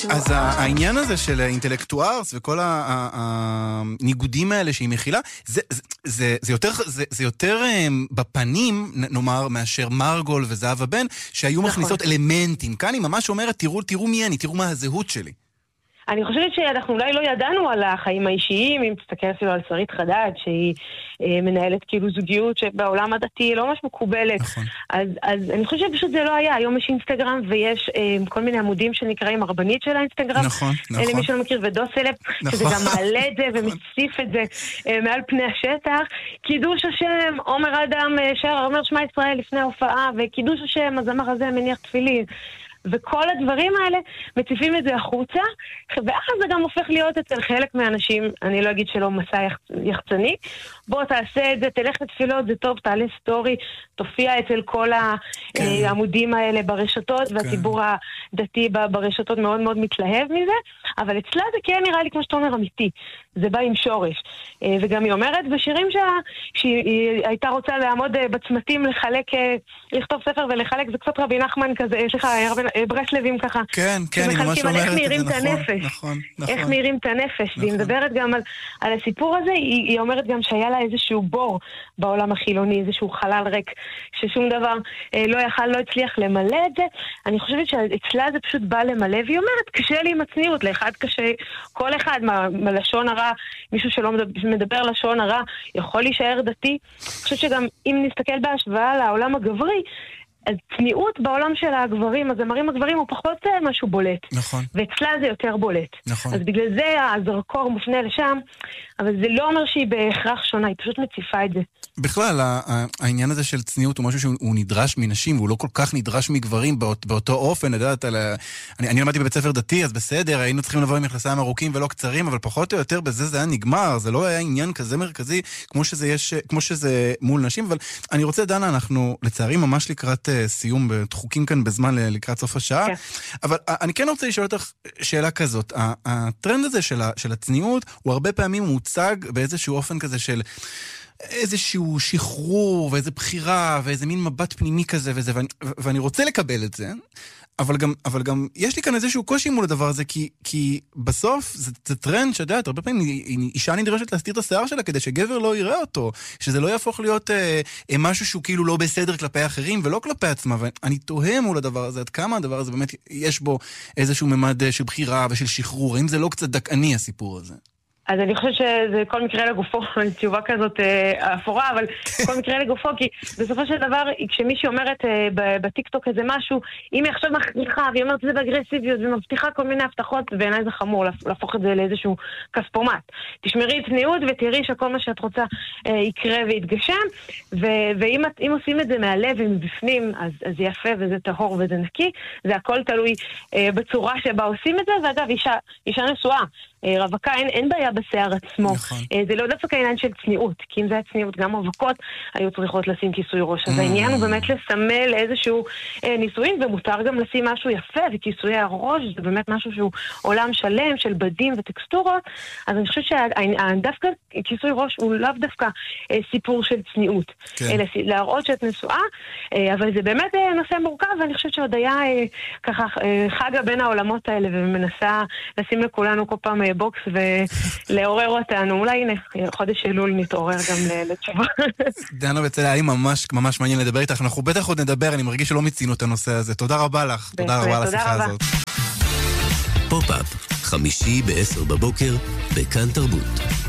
אז העניין הזה של האינטלקטוארס וכל הניגודים האלה שהיא מכילה, זה יותר בפנים, נאמר, מאשר מרגול וזהבה בן, שהיו מכניסות אלמנטים. כאן היא ממש אומרת, תראו מי אני, תראו מה הזהות שלי. אני חושבת שאנחנו אולי לא ידענו על החיים האישיים, אם תסתכל אפילו על שרית חדד, שהיא מנהלת כאילו זוגיות שבעולם הדתי לא ממש מקובלת. נכון. אז אני חושבת שפשוט זה לא היה. היום יש אינסטגרם ויש כל מיני עמודים שנקראים הרבנית של האינסטגרם. נכון. למי שלא מכיר, ודוסלב, שזה גם מעלה את זה ומציף את זה מעל פני השטח. קידוש השם, עומר אדם שר, אומר שמע ישראל לפני ההופעה, וקידוש השם, הזמר הזה מניח תפילין. וכל הדברים האלה מציפים את זה החוצה, ואז זה גם הופך להיות אצל חלק מהאנשים, אני לא אגיד שלא מסע יחצני, בוא תעשה את זה, תלך לתפילות, זה טוב, תעלה סטורי, תופיע אצל כל העמודים האלה ברשתות, והציבור הדתי ברשתות מאוד מאוד מתלהב מזה, אבל אצלה זה כן נראה לי כמו שאתה אומר אמיתי, זה בא עם שורש, וגם היא אומרת בשירים שהיא הייתה רוצה לעמוד בצמתים לחלק, לכתוב ספר ולחלק, זה קצת רבי נחמן כזה, ברסלבים ככה. כן, היא ממש אומרת את זה, נכון. איך נראים את הנפש, והיא מדברת גם על הסיפור הזה, היא אומרת גם שהיה לה איזשהו בור בעולם החילוני, איזשהו חלל ריק, ששום דבר לא הצליח למלא את זה. אני חושבת שאצלה זה פשוט בא למלא, והיא אומרת, קשה לי עם הצניעות, לאחד קשה, כל אחד מהלשון הרע, מישהו שלא מדבר לשון הרע, יכול להישאר דתי. אני חושבת שגם אם נסתכל בהשוואה לעולם הגברי, אז צניעות בעולם של הגברים, הזמרים הגברים הוא פחות משהו בולט. נכון. ואצלה זה יותר בולט. נכון. אז בגלל זה הזרקור מופנה לשם, אבל זה לא אומר שהיא בהכרח שונה, היא פשוט מציפה את זה. בכלל, העניין הזה של צניעות הוא משהו שהוא נדרש מנשים, והוא לא כל כך נדרש מגברים באותו אופן, לדעת, אני למדתי בבית ספר דתי, אז בסדר, היינו צריכים לבוא עם מכנסיים ארוכים ולא קצרים, אבל פחות או יותר בזה זה היה נגמר, זה לא היה עניין כזה מרכזי, כמו שזה מול נשים, אבל אני רוצה, דנה, אנחנו לצערי ממש לקראת סיום דחוקים כאן בזמן לקראת סוף השעה, אבל אני כן רוצה לשאול אותך שאלה כזאת, הטרנד הזה של הצניעות הוא הרבה פעמים מוצג באיזשהו אופן כזה של איזשהו שחרור ואיזו בחירה ואיזה מין מבט פנימי כזה וזה, ואני רוצה לקבל את זה, אבל גם יש לי כאן איזשהו קושי מול הדבר הזה, כי בסוף זה טרנד שדעת, הרבה פעמים אישה נדרשת להסתיר את השיער שלה כדי שגבר לא יראה אותו, שזה לא יהפוך להיות משהו שהוא כאילו לא בסדר כלפי אחרים ולא כלפי עצמה, ואני תוהה מול הדבר הזה, עד כמה הדבר הזה באמת יש בו איזשהו ממד של בחירה ושל שחרור, האם זה לא קצת דקני הסיפור הזה? אז אני חושבת שזה כל מקרה לגופו, תשובה כזאת אפורה, אבל כל מקרה לגופו, כי בסופו של דבר, כשמישהי אומרת בטיקטוק איזה משהו, אם היא עכשיו מכריחה, והיא אומרת זה באגרסיביות, ומבטיחה כל מיני הבטחות, בעיניי זה חמור להפוך את זה לאיזשהו כספומט. תשמרי צניעות ותראי שכל מה שאת רוצה יקרה ויתגשם, ואם עושים את זה מהלב ומבפנים, אז זה יפה וזה טהור וזה נקי, זה הכל תלוי בצורה שבה עושים את זה, ואגב, אישה נשואה, רווקה, אין בעיה בשיער עצמו. נכון. זה לא דווקא העניין של צניעות, כי אם זה היה צניעות, גם רווקות היו צריכות לשים כיסוי ראש. אז העניין הוא באמת לסמל איזשהו נישואין, ומותר גם לשים משהו יפה, וכיסוי הראש זה באמת משהו שהוא עולם שלם של בדים וטקסטורות, אז אני חושבת שדווקא כיסוי ראש הוא לאו דווקא סיפור של צניעות, אלא להראות שאת נשואה, אבל זה באמת נושא מורכב, ואני חושבת שעוד היה ככה חגה בין העולמות האלה, ומנסה לשים לכולנו כל פעם בוקס ולעורר אותנו. אולי הנה, חודש אלול נתעורר גם לתשובה. דנה בצלאל, היה לי ממש מעניין לדבר איתך. אנחנו בטח עוד נדבר, אני מרגיש שלא מצינו את הנושא הזה. תודה רבה לך. תודה רבה על השיחה הזאת. פופ-אפ, חמישי ב-10 בבוקר, בכאן תרבות.